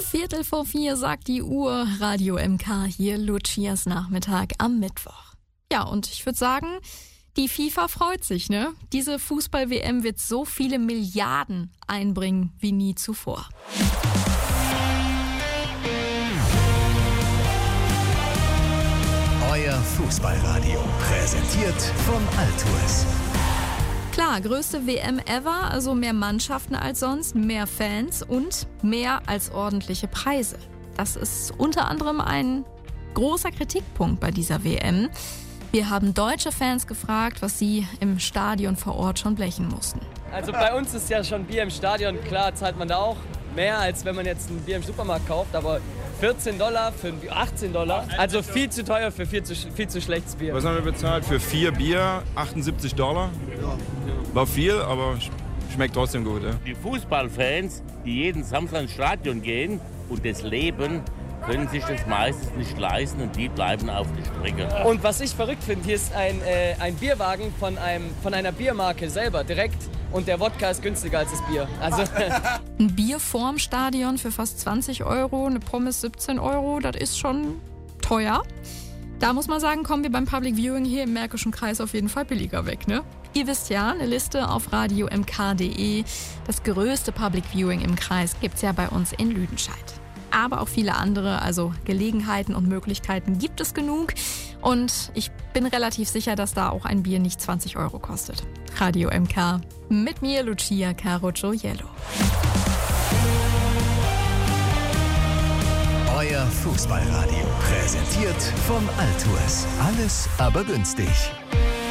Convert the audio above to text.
3:15 sagt die Uhr. Radio MK hier, Lucias Nachmittag am Mittwoch. Ja, und ich würde sagen, die FIFA freut sich, ne? Diese Fußball-WM wird so viele Milliarden einbringen wie nie zuvor. Euer Fußballradio, präsentiert von Altours. Klar, größte WM ever, also mehr Mannschaften als sonst, mehr Fans und mehr als ordentliche Preise. Das ist unter anderem ein großer Kritikpunkt bei dieser WM. Wir haben deutsche Fans gefragt, was sie im Stadion vor Ort schon blechen mussten. Also bei uns ist ja schon Bier im Stadion, klar zahlt man da auch mehr, als wenn man jetzt ein Bier im Supermarkt kauft, aber $14 für ein Bier, $18, also viel zu teuer für viel zu schlechtes Bier. Was haben wir bezahlt? Für 4 Bier $78. War viel, aber schmeckt trotzdem gut. Ja. Die Fußballfans, die jeden Samstag ins Stadion gehen und das leben, können sich das meistens nicht leisten und die bleiben auf der Strecke. Und was ich verrückt finde, hier ist ein Bierwagen von einer Biermarke selber direkt und der Wodka ist günstiger als das Bier. Also ein Bier vorm Stadion für fast 20 €, eine Pommes 17 €, das ist schon teuer. Da muss man sagen, kommen wir beim Public Viewing hier im Märkischen Kreis auf jeden Fall billiger weg, ne? Ihr wisst ja, eine Liste auf radiomk.de. Das größte Public Viewing im Kreis gibt's ja bei uns in Lüdenscheid. Aber auch viele andere, also Gelegenheiten und Möglichkeiten gibt es genug. Und ich bin relativ sicher, dass da auch ein Bier nicht 20 € kostet. Radio MK mit mir, Lucia Carocciolo. Euer Fußballradio, präsentiert von Altours. Alles aber günstig.